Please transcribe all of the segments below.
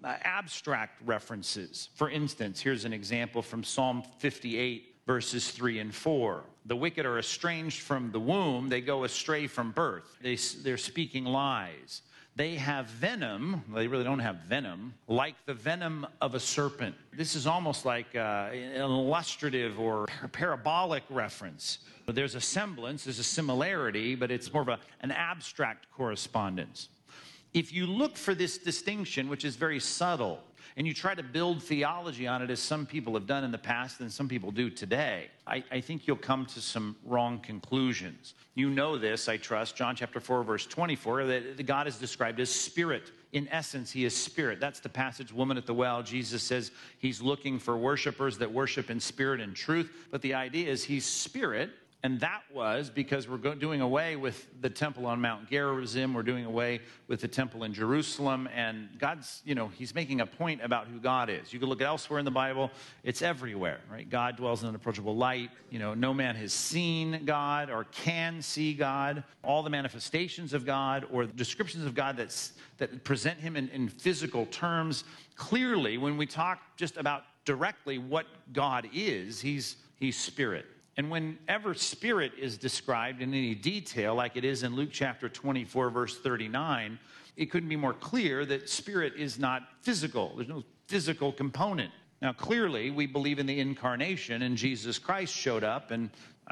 abstract references. For instance, here's an example from Psalm 58, verses 3 and 4. The wicked are estranged from the womb. They go astray from birth. They're speaking lies. They have venom. Well, they really don't have venom, like the venom of a serpent. This is almost like an illustrative or parabolic reference. There's a semblance, there's a similarity, but it's more of an abstract correspondence. If you look for this distinction, which is very subtle, and you try to build theology on it, as some people have done in the past and some people do today, I think you'll come to some wrong conclusions. You know this, I trust, John chapter 4, verse 24, that God is described as spirit. In essence, he is spirit. That's the passage, woman at the well. Jesus says he's looking for worshipers that worship in spirit and truth. But the idea is he's spirit. And that was because we're doing away with the temple on Mount Gerizim. We're doing away with the temple in Jerusalem. And God's, he's making a point about who God is. You can look elsewhere in the Bible. It's everywhere, right? God dwells in unapproachable light. No man has seen God or can see God. All the manifestations of God or the descriptions of God that present him in physical terms. Clearly, when we talk just about directly what God is, he's spirit. And whenever spirit is described in any detail, like it is in Luke chapter 24, verse 39, it couldn't be more clear that spirit is not physical. There's no physical component. Now, clearly, we believe in the incarnation, and Jesus Christ showed up, and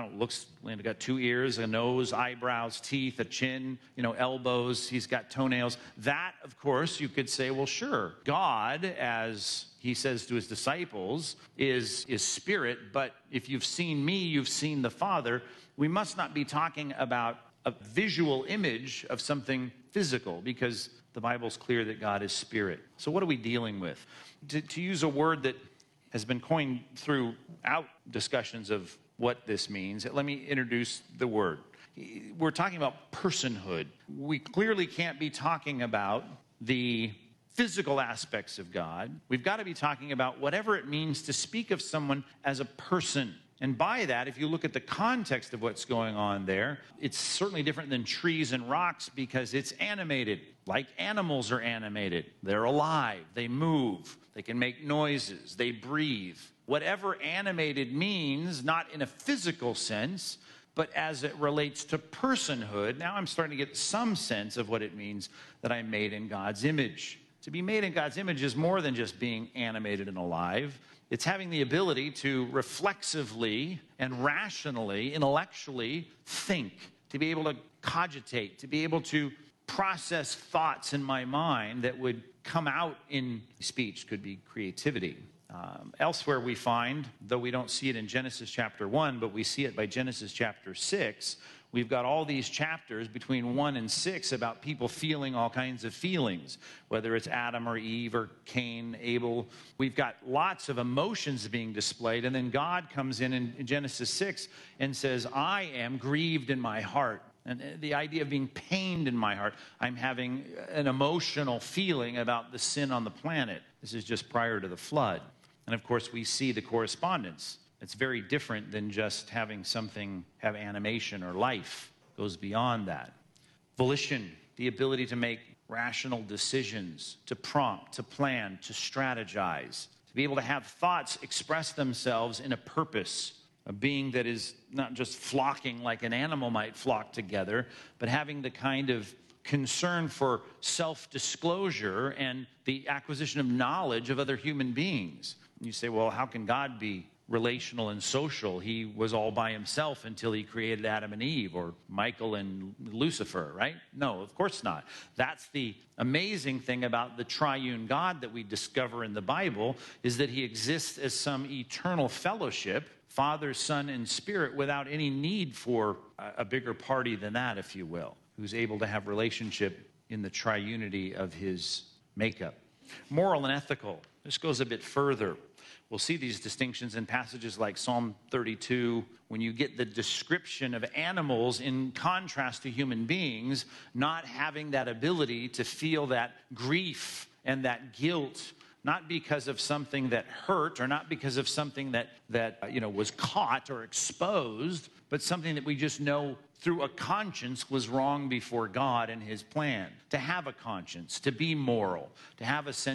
got 2 ears, a nose, eyebrows, teeth, a chin, elbows. He's got toenails. That, of course, you could say, well, sure, God, as he says to his disciples, is spirit, but if you've seen me, you've seen the Father. We must not be talking about a visual image of something physical, because the Bible's clear that God is spirit. So what are we dealing with? To use a word that has been coined throughout discussions of what this means, let me introduce the word. We're talking about personhood. We clearly can't be talking about the physical aspects of God. We've got to be talking about whatever it means to speak of someone as a person. And by that, if you look at the context of what's going on there, it's certainly different than trees and rocks because it's animated, like animals are animated. They're alive, they move, they can make noises, they breathe. Whatever animated means, not in a physical sense, but as it relates to personhood, now I'm starting to get some sense of what it means that I'm made in God's image. To be made in God's image is more than just being animated and alive. It's having the ability to reflexively and rationally, intellectually think, to be able to cogitate, to be able to process thoughts in my mind that would come out in speech. Could be creativity. Elsewhere we find, though we don't see it in Genesis chapter 1, but we see it by Genesis chapter 6, we've got all these chapters between 1 and 6 about people feeling all kinds of feelings, whether it's Adam or Eve or Cain, Abel. We've got lots of emotions being displayed, and then God comes in Genesis 6 and says, I am grieved in my heart. And the idea of being pained in my heart, I'm having an emotional feeling about the sin on the planet. This is just prior to the flood. And of course, we see the correspondence. It's very different than just having something have animation or life. It goes beyond that. Volition, the ability to make rational decisions, to prompt, to plan, to strategize, to be able to have thoughts express themselves in a purpose, a being that is not just flocking like an animal might flock together, but having the kind of concern for self-disclosure and the acquisition of knowledge of other human beings. And you say, well, how can God be relational and social? He was all by himself until he created Adam and Eve, or Michael and Lucifer, right? No, of course not. That's the amazing thing about the triune God that we discover in the Bible, is that he exists as some eternal fellowship, Father, Son, and Spirit, without any need for a bigger party than that, if you will, who's able to have relationship in the triunity of his makeup. Moral and ethical. This goes a bit further. We'll see these distinctions in passages like Psalm 32, when you get the description of animals in contrast to human beings, not having that ability to feel that grief and that guilt, not because of something that hurt or not because of something that was caught or exposed, but something that we just know through a conscience was wrong before God and his plan. To have a conscience, to be moral, to have a sense of ethics.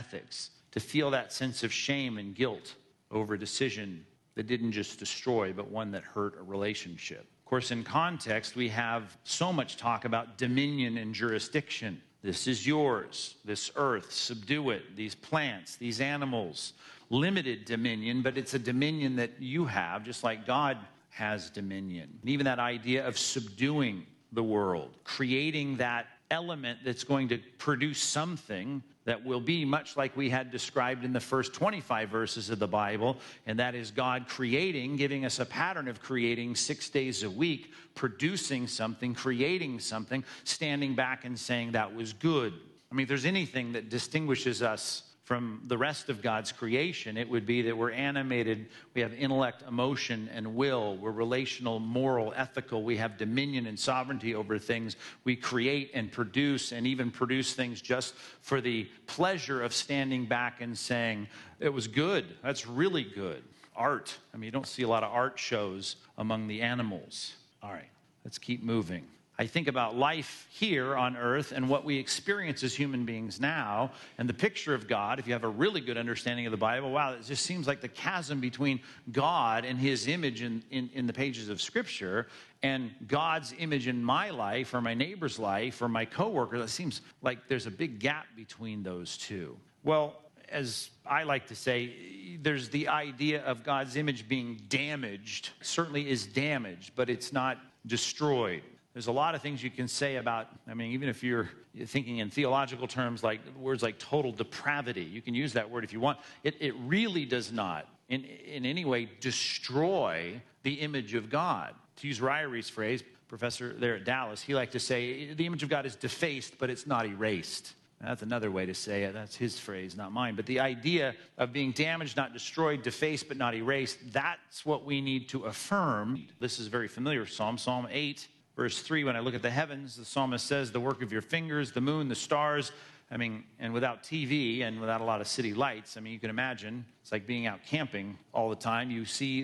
ethics, to feel that sense of shame and guilt over a decision that didn't just destroy, but one that hurt a relationship. Of course, in context, we have so much talk about dominion and jurisdiction. This is yours, this earth, subdue it, these plants, these animals. Limited dominion, but it's a dominion that you have, just like God has dominion. And even that idea of subduing the world, creating that element that's going to produce something that will be much like we had described in the first 25 verses of the Bible, and that is God creating, giving us a pattern of creating 6 days a week, producing something, creating something, standing back and saying that was good. I mean, if there's anything that distinguishes us from the rest of God's creation, it would be that we're animated, we have intellect, emotion, and will. We're relational, moral, ethical. We have dominion and sovereignty over things. We create and even produce things just for the pleasure of standing back and saying, it was good. That's really good. Art. I mean, you don't see a lot of art shows among the animals. All right, let's keep moving. I think about life here on earth and what we experience as human beings now, and the picture of God. If you have a really good understanding of the Bible, wow, it just seems like the chasm between God and his image in the pages of Scripture and God's image in my life or my neighbor's life or my coworker. It seems like there's a big gap between those two. Well, as I like to say, there's the idea of God's image being damaged. It certainly is damaged, but it's not destroyed. There's a lot of things you can say about, I mean, even if you're thinking in theological terms, like words like total depravity, you can use that word if you want. It really does not in any way destroy the image of God. To use Ryrie's phrase, professor there at Dallas, he liked to say, the image of God is defaced, but it's not erased. That's another way to say it. That's his phrase, not mine. But the idea of being damaged, not destroyed, defaced, but not erased, that's what we need to affirm. This is very familiar. Psalm 8. Verse 3, when I look at the heavens, the psalmist says, the work of your fingers, the moon, the stars. I mean, and without TV and without a lot of city lights, I mean, you can imagine, it's like being out camping all the time. You see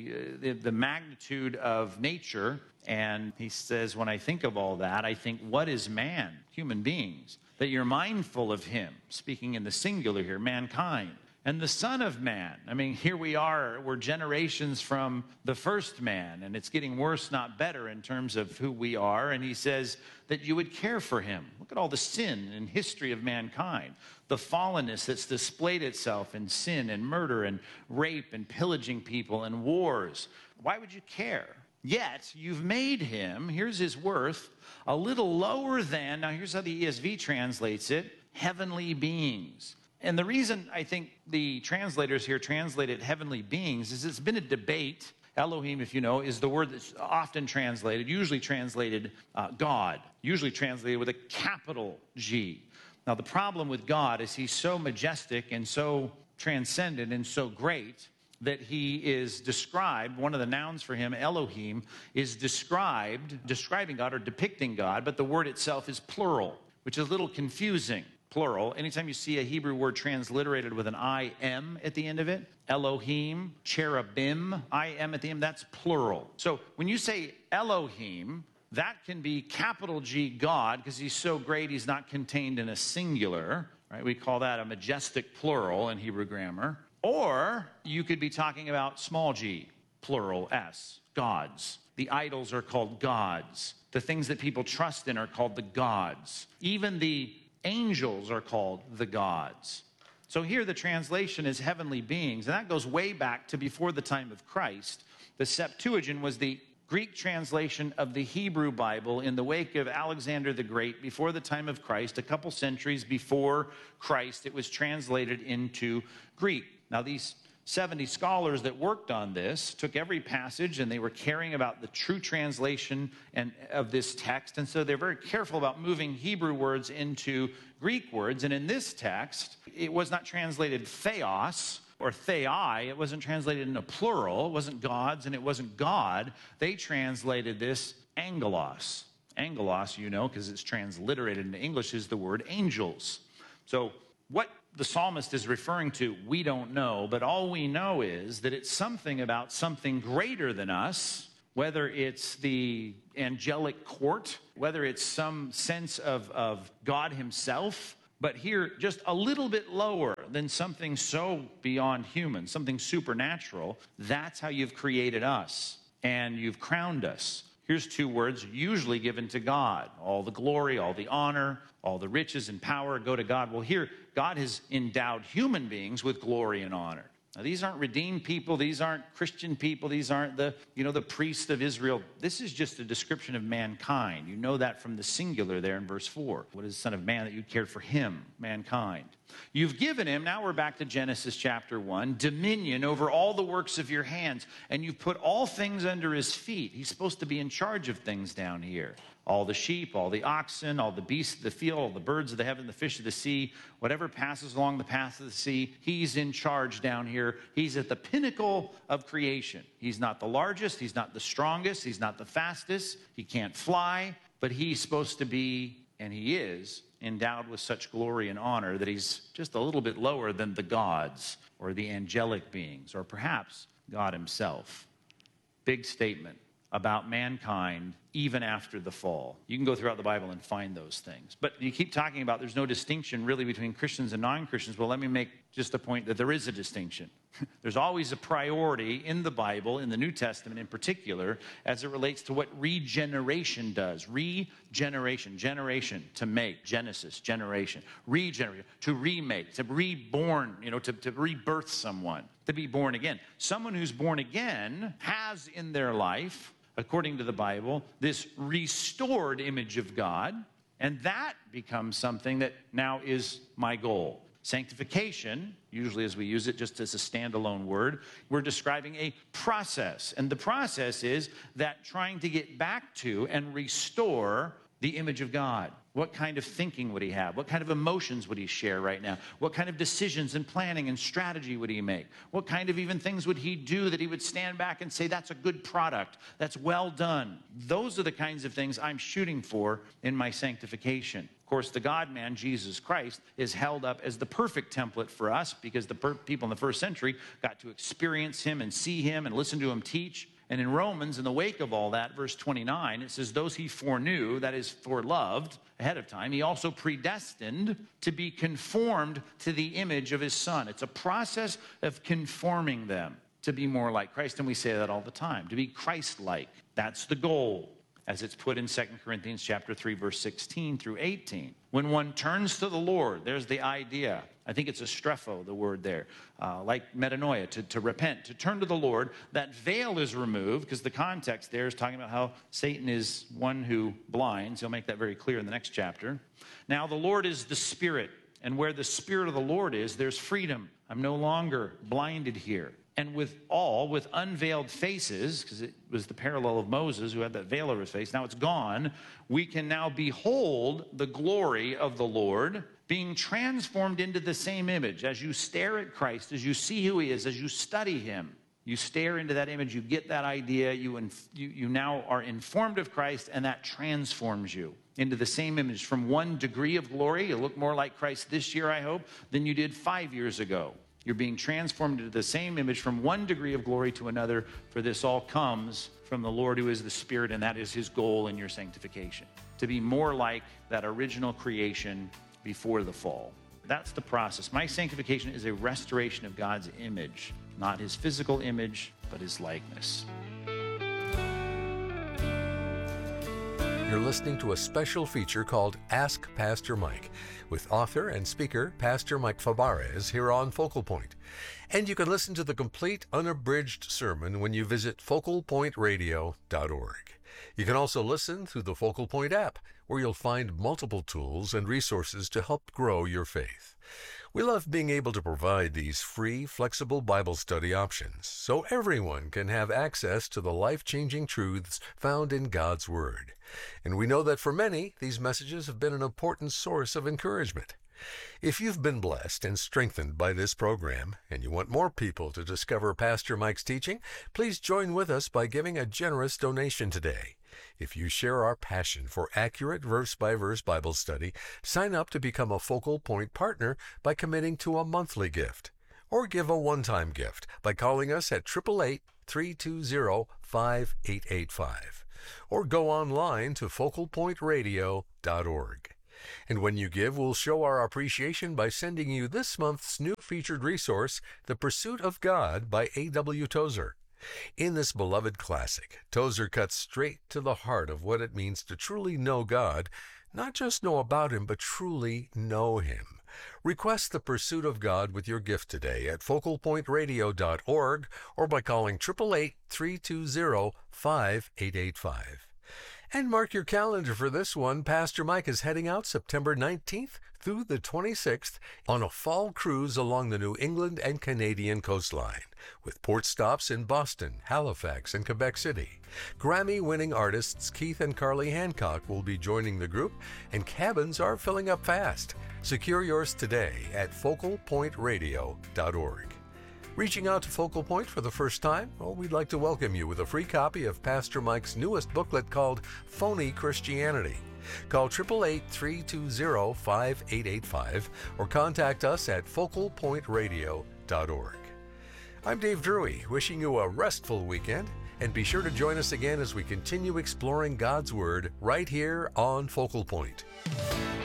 the magnitude of nature. And he says, when I think of all that, I think, what is man, human beings, that you're mindful of him, speaking in the singular here, mankind. And the Son of Man. I mean, here we are, we're generations from the first man, and it's getting worse, not better, in terms of who we are. And he says that you would care for him. Look at all the sin and history of mankind, the fallenness that's displayed itself in sin and murder and rape and pillaging people and wars. Why would you care? Yet you've made him, here's his worth, a little lower than, now here's how the ESV translates it, heavenly beings. And the reason I think the translators here translated heavenly beings is it's been a debate. Elohim, if you know, is the word that's often translated, usually translated God, usually translated with a capital G. Now, the problem with God is he's so majestic and so transcendent and so great that he is described, one of the nouns for him, Elohim, is describing God or depicting God, but the word itself is plural, which is a little confusing. Plural. Anytime you see a Hebrew word transliterated with an I-M at the end of it, Elohim, cherubim, I-M at the end, that's plural. So when you say Elohim, that can be capital G God, because he's so great he's not contained in a singular, right? We call that a majestic plural in Hebrew grammar. Or you could be talking about small g, plural S, gods. The idols are called gods. The things that people trust in are called the gods. Even the angels are called the gods. So here the translation is heavenly beings, and that goes way back to before the time of Christ. The Septuagint was the Greek translation of the Hebrew Bible in the wake of Alexander the Great before the time of Christ. A couple centuries before Christ, it was translated into Greek. Now, these 70 scholars that worked on this took every passage and they were caring about the true translation of this text. And so they're very careful about moving Hebrew words into Greek words. And in this text, it was not translated theos or theai. It wasn't translated in a plural. It wasn't gods and it wasn't God. They translated this angelos. Angelos, you know, because it's transliterated into English, is the word angels. So what the psalmist is referring to, we don't know, but all we know is that it's something about something greater than us, whether it's the angelic court, whether it's some sense of God himself, But here, just a little bit lower than something so beyond human, something supernatural. That's how you've created us, and you've crowned us. Here's two words usually given to God. All the glory, all the honor, all the riches and power go to God. Well, here, God has endowed human beings with glory and honor. Now, these aren't redeemed people. These aren't Christian people. These aren't the priests of Israel. This is just a description of mankind. You know that from the singular there in verse 4. What is the Son of Man that you cared for him, mankind? You've given him, now we're back to Genesis chapter 1, dominion over all the works of your hands, and you've put all things under his feet. He's supposed to be in charge of things down here. All the sheep, all the oxen, all the beasts of the field, all the birds of the heaven, the fish of the sea, whatever passes along the path of the sea, he's in charge down here. He's at the pinnacle of creation. He's not the largest, he's not the strongest, he's not the fastest, he can't fly, but he's supposed to be, and he is, endowed with such glory and honor that he's just a little bit lower than the gods or the angelic beings or perhaps God himself. Big statement about mankind even after the fall. You can go throughout the Bible and find those things. But you keep talking about there's no distinction really between Christians and non-Christians. Well, let me make just a point that there is a distinction. There's always a priority in the Bible, in the New Testament in particular, as it relates to what regeneration does. Regeneration, generation, to make, Genesis, generation. Regeneration, to remake, to reborn, to rebirth someone, to be born again. Someone who's born again has in their life, according to the Bible, this restored image of God, and that becomes something that now is my goal. Sanctification, usually as we use it just as a standalone word, we're describing a process. And the process is that trying to get back to and restore the image of God. What kind of thinking would he have? What kind of emotions would he share right now? What kind of decisions and planning and strategy would he make? What kind of even things would he do that he would stand back and say, that's a good product, that's well done? Those are the kinds of things I'm shooting for in my sanctification. Of course, the God-man, Jesus Christ, is held up as the perfect template for us because the people in the first century got to experience him and see him and listen to him teach. And in Romans, in the wake of all that, verse 29, it says, those he foreknew, that is foreloved ahead of time, he also predestined to be conformed to the image of his Son. It's a process of conforming them to be more like Christ. And we say that all the time, to be Christ-like. That's the goal, as it's put in 2 Corinthians chapter 3, verse 16 through 18. When one turns to the Lord, there's the idea. I think it's a strepho, the word there, like metanoia, to repent, to turn to the Lord. That veil is removed because the context there is talking about how Satan is one who blinds. He'll make that very clear in the next chapter. Now the Lord is the Spirit, and where the Spirit of the Lord is, there's freedom. I'm no longer blinded here. And with unveiled faces, because it was the parallel of Moses who had that veil over his face, now it's gone, we can now behold the glory of the Lord being transformed into the same image. As you stare at Christ, as you see who he is, as you study him, you stare into that image, you get that idea, you now are informed of Christ, and that transforms you into the same image. From one degree of glory, you look more like Christ this year, I hope, than you did 5 years ago. You're being transformed into the same image from one degree of glory to another, for this all comes from the Lord who is the Spirit, and that is his goal in your sanctification, to be more like that original creation before the fall. That's the process. My sanctification is a restoration of God's image, not his physical image, but his likeness. You're listening to a special feature called Ask Pastor Mike with author and speaker Pastor Mike Fabarez here on Focal Point. And you can listen to the complete unabridged sermon when you visit focalpointradio.org. You can also listen through the Focal Point app, where you'll find multiple tools and resources to help grow your faith. We love being able to provide these free, flexible Bible study options so everyone can have access to the life-changing truths found in God's Word. And we know that for many, these messages have been an important source of encouragement. If you've been blessed and strengthened by this program, and you want more people to discover Pastor Mike's teaching, please join with us by giving a generous donation today. If you share our passion for accurate verse-by-verse Bible study, sign up to become a Focal Point partner by committing to a monthly gift. Or give a one-time gift by calling us at 888-320-5885. Or go online to focalpointradio.org. And when you give, we'll show our appreciation by sending you this month's new featured resource, The Pursuit of God by A.W. Tozer. In this beloved classic, Tozer cuts straight to the heart of what it means to truly know God, not just know about Him, but truly know Him. Request The Pursuit of God with your gift today at focalpointradio.org or by calling 888-320-5885. And mark your calendar for this one. Pastor Mike is heading out September 19th through the 26th on a fall cruise along the New England and Canadian coastline, with port stops in Boston, Halifax, and Quebec City. Grammy-winning artists Keith and Carly Hancock will be joining the group, and cabins are filling up fast. Secure yours today at focalpointradio.org. Reaching out to Focal Point for the first time? Well, we'd like to welcome you with a free copy of Pastor Mike's newest booklet called Phony Christianity. Call 888-320-5885 or contact us at focalpointradio.org. I'm Dave Drury, wishing you a restful weekend, and be sure to join us again as we continue exploring God's Word right here on Focal Point.